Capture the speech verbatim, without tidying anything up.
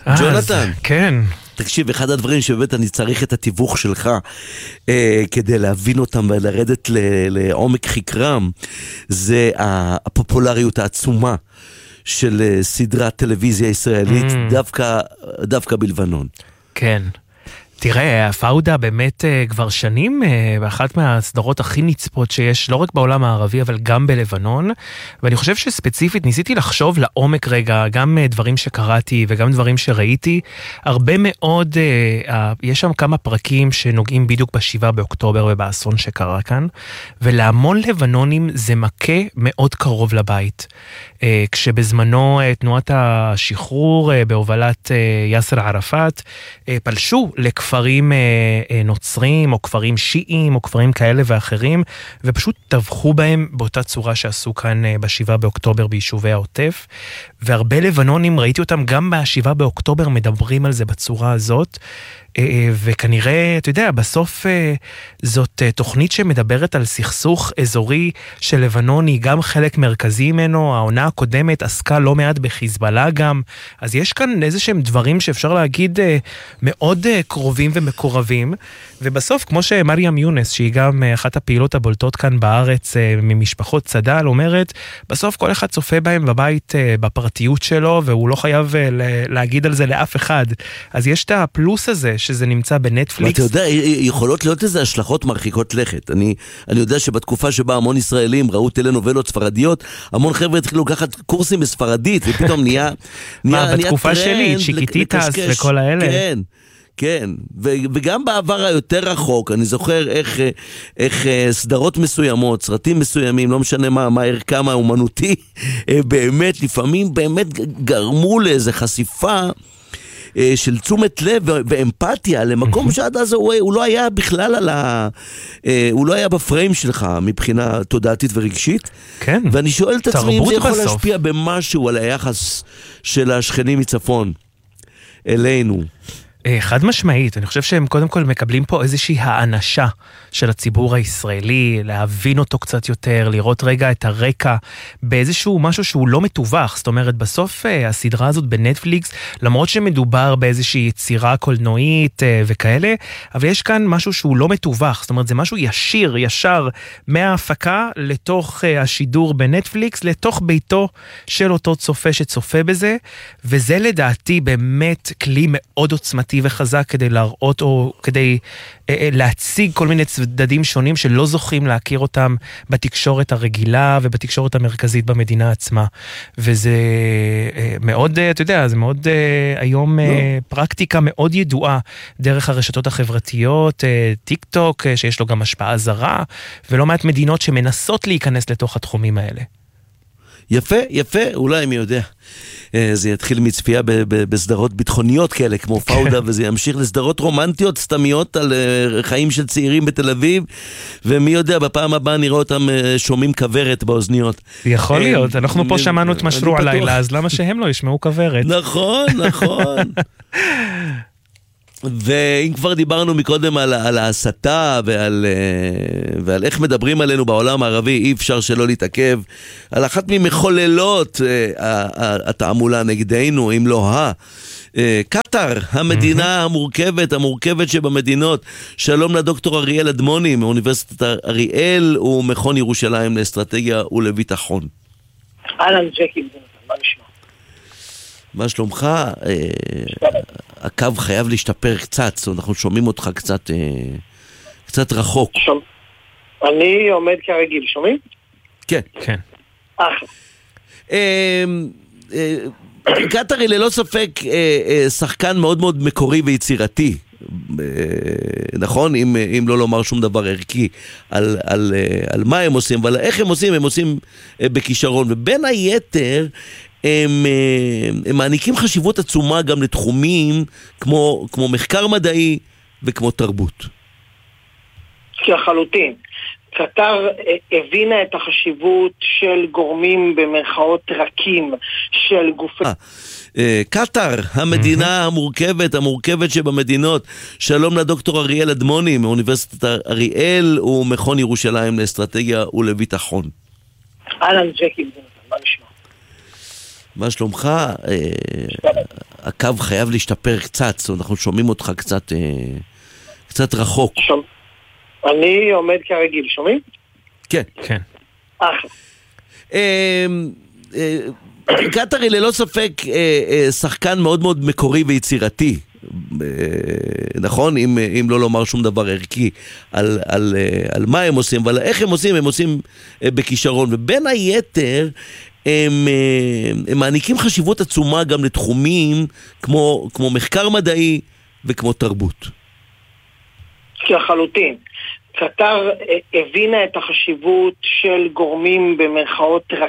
ג'ונתן. כן. תקשיב, אחד הדברים שבאמת אני צריך את התיווך שלך אה, כדי להבין אותם ולרדת ל- לעומק חקרם, זה הפופולריות העצומה של אה, סדרת טלוויזיה ישראלית, mm. דווקא, דווקא בלבנון. כן. תראה, הפאודה באמת כבר שנים באחת מהסדרות הכי נצפות שיש, לא רק בעולם הערבי, אבל גם בלבנון, ואני חושב שספציפית ניסיתי לחשוב לעומק רגע, גם דברים שקראתי וגם דברים שראיתי, הרבה מאוד, יש שם כמה פרקים שנוגעים בדיוק בשבעה באוקטובר ובאסון שקרה כאן, ולהמון לבנונים זה מכה מאוד קרוב לבית. כשבזמנו תנועת השחרור בהובלת יאסר ערפאת פלשו לכפרים נוצרים או כפרים שיעים או כפרים כאלה ואחרים ופשוט טבחו בהם באותה צורה שעשו כאן בשבעה באוקטובר ביישובי העוטף, והרבה לבנונים ראיתי אותם גם בשבעה באוקטובר מדברים על זה בצורה הזאת, וכנראה, אתה יודע, בסוף זאת תוכנית שמדברת על סכסוך אזורי של לבנון, היא גם חלק מרכזי ממנו, העונה הקודמת עסקה לא מעט בחיזבאללה גם, אז יש כאן איזה שהם דברים שאפשר להגיד מאוד קרובים ומקורבים, ובסוף, כמו שמריאם יונס, שהיא גם אחת הפעילות הבולטות כאן בארץ ממשפחות צדל, אומרת, בסוף כל אחד צופה בהם בבית בפרטיות שלו, והוא לא חייב להגיד על זה לאף אחד, אז יש את הפלוס הזה, שזה נמצא בנטפליקס. אתה יודע, יכולות להיות איזה השלכות מרחיקות לכת. אני, אני יודע שבתקופה שבה המון ישראלים ראו טלנובלות ספרדיות, המון חבר'ה התחילו לקחת קורסים בספרדית, ופתאום נהיה... מה, בתקופה שלי, צ'יקיטיטס וכל האלה? כן. כן, ו- וגם בעבר היותר רחוק, אני זוכר איך, איך סדרות מסוימות, סרטים מסוימים, לא משנה מה, מה ערכם האומנותי, באמת, לפעמים באמת גרמו לאיזו חשיפה של תשומת לב ואמפתיה למקום שעד אז הוא, הוא לא היה בכלל על ה... הוא לא היה בפריים שלך מבחינה תודעתית ורגשית. כן. ואני שואל את עצמי אם זה יכול בסוף. להשפיע במשהו על היחס של השכנים מצפון אלינו. חד משמעית, אני חושב שהם קודם כל מקבלים פה איזושהי האנשה של הציבור הישראלי, להבין אותו קצת יותר, לראות רגע את הרקע באיזשהו משהו שהוא לא מתווך, זאת אומרת בסוף הסדרה הזאת בנטפליקס, למרות שמדובר באיזושהי יצירה קולנועית וכאלה, אבל יש כאן משהו שהוא לא מתווך, זאת אומרת זה משהו ישיר, ישר, מההפקה לתוך השידור בנטפליקס, לתוך ביתו של אותו צופה שצופה בזה, וזה לדעתי באמת כלי מאוד עוצמתי וחזק כדי להראות או כדי אה, אה, להציג כל מיני צדדים שונים שלא זוכים להכיר אותם בתקשורת הרגילה ובתקשורת המרכזית במדינה עצמה. וזה אה, מאוד, אה, אתה יודע, זה מאוד אה, היום אה, פרקטיקה מאוד ידועה דרך הרשתות החברתיות, אה, טיק טוק, אה, שיש לו גם השפעה זרה, ולא מעט מדינות שמנסות להיכנס לתוך התחומים האלה. יפה, יפה, אולי מי יודע. זה יתחיל מצפייה בסדרות ביטחוניות כאלה, כמו פאודה, וזה ימשיך לסדרות רומנטיות, סתמיות על חיים של צעירים בתל אביב, ומי יודע, בפעם הבאה נראה אותם שומעים כברת באוזניות. יכול להיות, אנחנו פה שמענו את משרו הלילה, אז למה שהם לא ישמעו כברת? נכון, נכון. ואם כבר דיברנו מקודם על, על ההסתה ועל, ועל איך מדברים עלינו בעולם הערבי, אי אפשר שלא להתעכב על אחת ממחוללות התעמולה נגדנו, אם לא ה... קטר, המדינה המורכבת, המורכבת שבמדינות. שלום לדוקטור אריאל אדמוני מאוניברסיטת אריאל ומכון ירושלים לאסטרטגיה ולביטחון. אהלן ג'קי, מה נשמע? מה שלומך? הקו חייב להשתפר קצת, אנחנו שומעים אותך קצת קצת רחוק. אני עומד כרגיל, שומעים? כן. כן. אחלה. קטר היא ללא ספק שחקן מאוד מאוד מקורי ויצירתי, נכון? אם, אם לא לומר שום דבר ערכי על, על, על מה הם עושים, אבל איך הם עושים? הם עושים בכישרון, ובין היתר הם, הם מעניקים חשיבות עצומה גם לתחומים כמו, כמו מחקר מדעי וכמו תרבות. לחלוטין. קטר הבינה את החשיבות של גורמים במרכאות רכים של גופי... קטר, המדינה המורכבת, המורכבת שבמדינות. שלום לדוקטור אריאל אדמוני מאוניברסיטת אריאל ומכון ירושלים לאסטרטגיה ולביטחון. אהלן ג'קי, מה נשמע? מה שלומך? הקו חייב להשתפר קצת, so אנחנו שומעים אותך קצת, קצת רחוק. שומע. אני עומד כרגיל, שומעים? כן. כן. אחלה. קטרי ללא ספק שחקן מאוד מאוד מקורי ויצירתי, נכון? אם, אם לא לומר שום דבר ערכי על, על, על מה הם עושים, אבל איך הם עושים, הם עושים בכישרון, ובין היתר הם, הם מעניקים חשיבות עצומה גם לתחומים כמו, כמו מחקר מדעי וכמו תרבות. לחלוטין. קטר הבינה את החשיבות של גורמים במרכאות